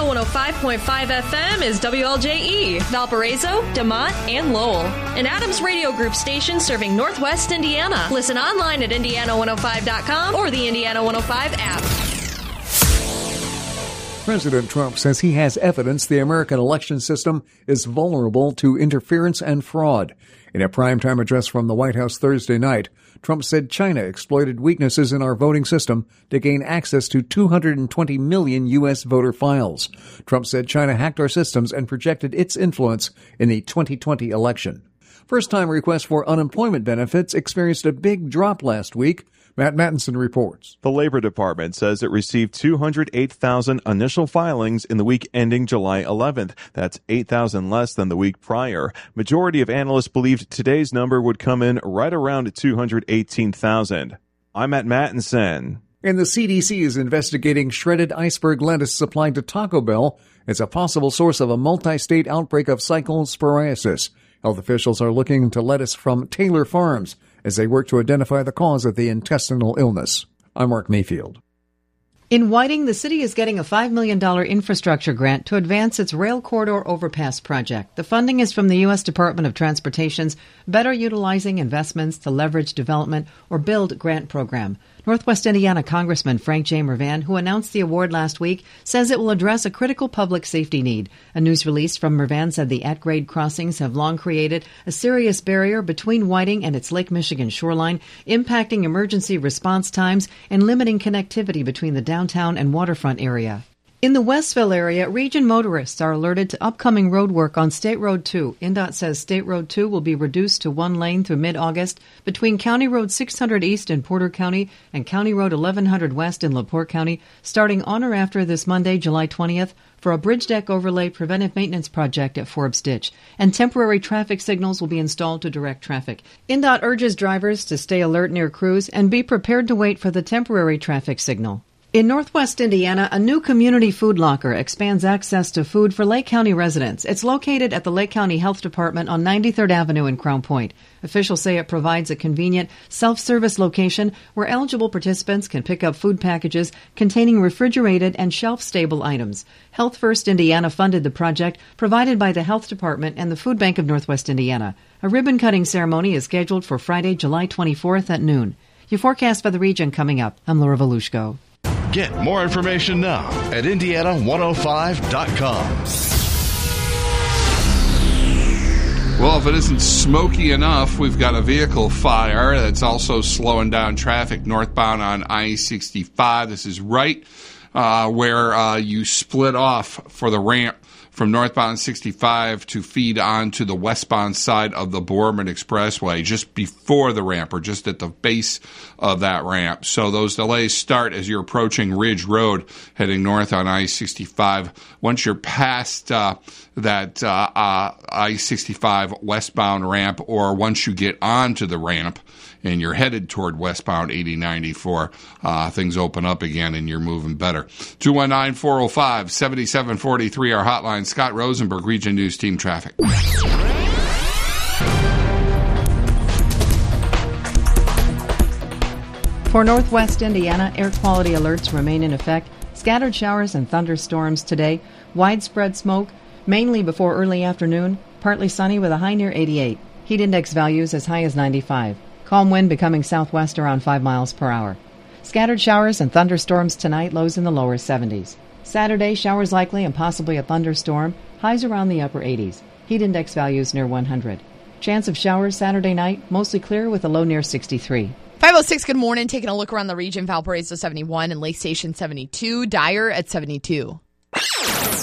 105.5 FM is WLJE, Valparaiso, DeMont, and Lowell. An Adams Radio Group station serving Northwest Indiana. Listen online at Indiana105.com or the Indiana 105 app. President Trump says he has evidence the American election system is vulnerable to interference and fraud. In a primetime address from the White House Thursday night, Trump said China exploited weaknesses in our voting system to gain access to 220 million U.S. voter files. Trump said China hacked our systems and projected its influence in the 2020 election. First-time requests for unemployment benefits experienced a big drop last week. Matt Mattinson reports. The Labor Department says it received 208,000 initial filings in the week ending July 11th. That's 8,000 less than the week prior. Majority of analysts believed today's number would come in right around 218,000. I'm Matt Mattinson. And the CDC is investigating shredded iceberg lettuce supplied to Taco Bell as a possible source of a multi-state outbreak of cyclosporiasis. Health officials are looking into lettuce from Taylor Farms as they work to identify the cause of the intestinal illness. I'm Mark Mayfield. In Whiting, the city is getting a $5 million infrastructure grant to advance its rail corridor overpass project. The funding is from the U.S. Department of Transportation's Better Utilizing Investments to Leverage Development or BUILD grant program. Northwest Indiana Congressman Frank J. Mervan, who announced the award last week, says it will address a critical public safety need. A news release from Mervan said the at-grade crossings have long created a serious barrier between Whiting and its Lake Michigan shoreline, impacting emergency response times and limiting connectivity between the downtown and waterfront area. In the Westville area, region motorists are alerted to upcoming road work on State Road 2. INDOT says State Road 2 will be reduced to one lane through mid-August between County Road 600 East in Porter County and County Road 1100 West in LaPorte County, starting on or after this Monday, July 20th, for a bridge deck overlay preventive maintenance project at Forbes Ditch, and temporary traffic signals will be installed to direct traffic. INDOT urges drivers to stay alert near crews and be prepared to wait for the temporary traffic signal. In Northwest Indiana, a new community food locker expands access to food for Lake County residents. It's located at the Lake County Health Department on 93rd Avenue in Crown Point. Officials say it provides a convenient self-service location where eligible participants can pick up food packages containing refrigerated and shelf-stable items. Health First Indiana funded the project, provided by the Health Department and the Food Bank of Northwest Indiana. A ribbon-cutting ceremony is scheduled for Friday, July 24th at noon. Your forecast for the region coming up. I'm Laura Volushko. Get more information now at Indiana105.com. Well, if it isn't smoky enough, we've got a vehicle fire that's also slowing down traffic northbound on I-65. This is right where you split off for the ramp from northbound 65 to feed onto the westbound side of the Boardman Expressway, just before the ramp or just at the base of that ramp. So those delays start as you're approaching Ridge Road, heading north on I-65. Once you're past that I-65 westbound ramp, or once you get onto the ramp and you're headed toward westbound 8094, things open up again and you're moving better. 219-405-7743, our hotline. Scott Rosenberg, Region News Team Traffic. For Northwest Indiana, air quality alerts remain in effect. Scattered showers and thunderstorms today. Widespread smoke, mainly before early afternoon. Partly sunny with a high near 88. Heat index values as high as 95. Calm wind becoming southwest around 5 miles per hour. Scattered showers and thunderstorms tonight, lows in the lower 70s. Saturday, showers likely and possibly a thunderstorm, highs around the upper 80s. Heat index values near 100. Chance of showers Saturday night, mostly clear with a low near 63. 506, good morning. Taking a look around the region, Valparaiso 71 and Lake Station 72, Dyer at 72.